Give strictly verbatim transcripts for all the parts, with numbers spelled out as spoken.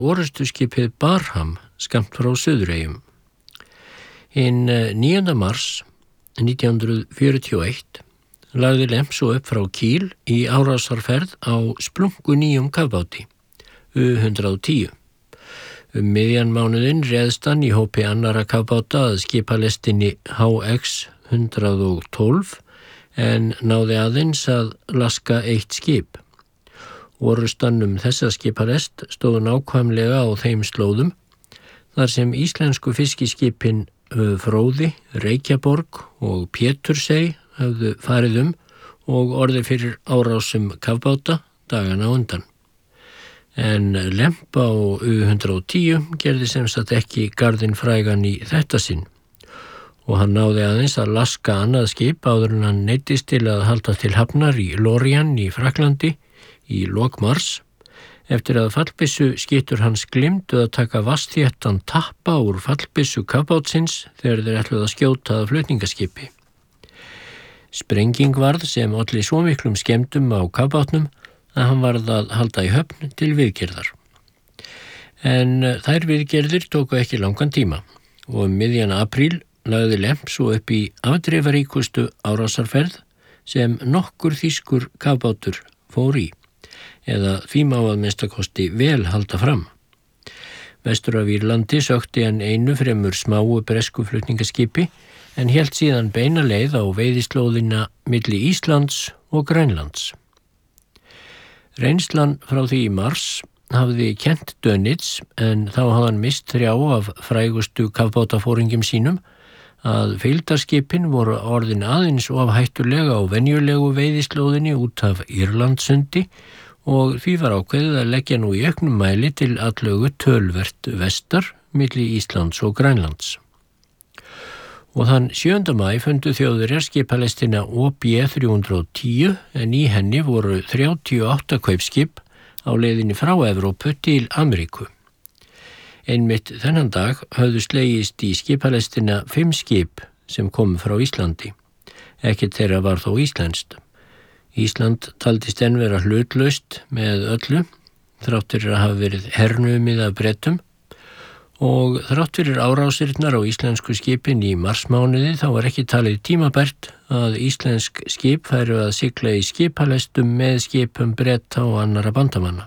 orrustuskipið Barham skammt frá Suðureyjum. Hinn níunda mars nítján hundruð fjörutíu og eitt lagði Lemp svo upp frá Kíl í árásarferð á splungu nýjum kafbáti, U hundrað og tíu. Um miðjan mánuðinn réðst hann í hópi annara kafbáta að skipalestinni H X hundrað og tólf en náði aðeins að laska eitt skip. Orrustan um þessa skipalest stóð nákvæmlega á þeim slóðum þar sem íslensku fiskiskipin Fróði, Reykjaborg og Pétursey höfðu farið um og orðið fyrir árásum kafbáta dagana á undan. En Lemp á U hundrað og tíu gerði sem sagt ekki garðinn frægan í þetta sinn og hann náði aðeins að laska annað skip áður en hann neyddist til að halda til hafnar í Lorient í Fraklandi í lok mars eftir að fallbyssu skyttur hans glimtu að taka vastþéttan tappa úr fallbyssu kafbátsins þegar þeir ætluðu að skjóta að flutningaskipi. Sprenging varð sem olli svo miklum skemmdum á kafbátnum að hann varð að halda í höfn til viðgerðar. En þær viðgerðir tóku ekki langan tíma og um miðjan apríl lagði Lemp svo upp í afdrifaríkustu árásarferð sem nokkur þýskur kafbátur fór í, eða því má að minnstakosti vel halda fram. Vestur af Írlandi sökti hann einu fremur smáu bresku flutningaskipi en hélt síðan beina leið á veiðislóðina milli Íslands og Grænlands. Reynslan frá því í mars hafði kennt Dönitz en þá hafði hann mist þrjá af frægustu kafbátafóringjum sínum að fylgdarskipin voru orðin aðeins of hættulega á venjulegu veiðislóðinni út af Írlandsundi og því var ákveðið að leggja nú í auknum mæli til allögu tölvert vestar milli Íslands og Grænlands. Og þann sjöunda maí fundu Þjóðverjar skipalestina O B þrjú hundruð og tíu en í henni voru þrjátíu og átta kaupskip á leiðinni frá Evrópu til Ameríku. Einmitt þennan dag höfðu slegist í skipalestina fimm skip sem komu frá Íslandi. Ekkert þeirra var þó íslenskt. Ísland taldist enn vera hlutlaust með öllu, þrátt fyrir að hafa verið hernumið af Bretum og þrátt fyrir árásirnar á íslensku skipin í marsmánuði þá var ekki talið tímabært að íslensk skip færu að sigla í skipalestum með skipum Breta og annara bandamanna.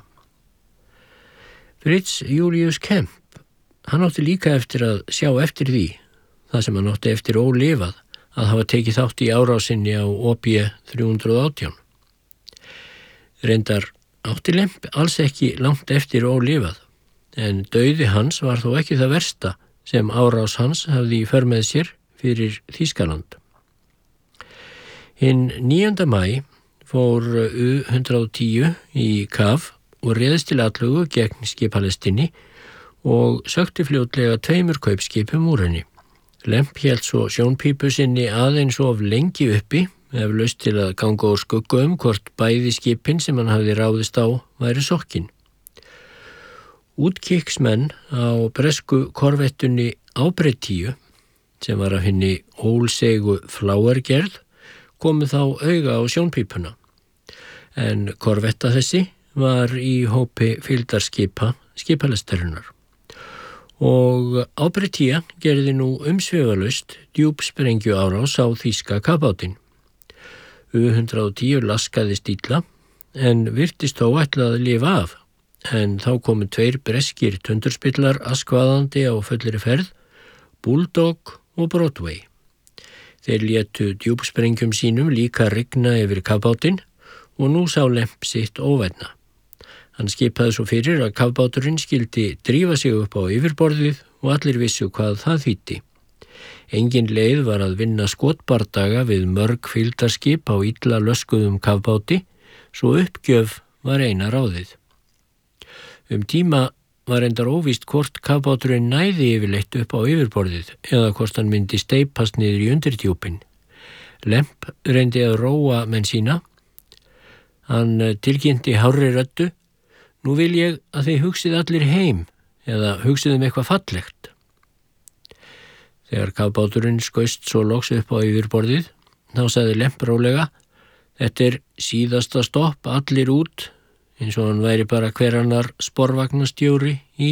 Fritz Julius Kemp, hann átti líka eftir að sjá eftir því, það sem hann átti eftir ólifað, að hafa tekið þátt í árásinni á O B þrjú hundruð og átján. Reyndar átti Lemp alls ekki langt eftir ólifað, en dauði hans var þó ekki það versta sem árás hans hafði í för með sér fyrir Þýskaland. Hinn níunda maí fór U hundrað og tíu í kaf og réðst til atlögu gegn skipalestinni og sökti fljótlega tveimur kaupskipum úr henni. Lemp hélt svo sjónpípu sinni aðeins of lengi uppi, eflaust til að ganga úr skugga um hvort bæði skipin sem hann hafði ráðist á væri sokkin. Útkikksmenn á bresku korvettunni Ábreitíu, sem var af henni ólseigu fláargerð, komu þá auga á sjónpípuna. En korvetta þessi var í hópi fylgdarskipa skipalestarinnar. Og Ábreitíu gerði nú umsvifalaust djúpsprengju árás á þýska kafbátinn. U hundrað og tíu laskaðist illa en virtist þó ætlað að lifa af, en þá komu tveir breskir tundurspillar askvaðandi á fullri ferð, Bulldog og Broadway. Þeir létu djúpsprengjum sínum líka rigna yfir kafbátinn og nú sá Lemp sitt óvænna. Hann skipaði svo fyrir að kafbáturinn skyldi drífa sig upp á yfirborðið og allir vissu hvað það þýddi. Engin leið var að vinna skotbardaga við mörg fylgdarskip á illa löskuðum kafbáti, svo uppgjöf var eina ráðið. Um tíma var reyndar óvíst hvort kafbáturinn næði yfirleitt upp á yfirborðið eða hvort hann myndi steypast niður í undirdjúpin. Lemp reyndi að róa menn sína. Hann tilkynnti hárri röddu: Nú vil ég að þið hugsið allir heim eða hugsið um eitthvað fallegt. Þegar kafbáturinn skaust svo loks upp á yfirborðið, þá sagði Lemp rólega: Þetta er síðasta stopp, allir út, eins og hann væri bara hver annar sporvagnastjóri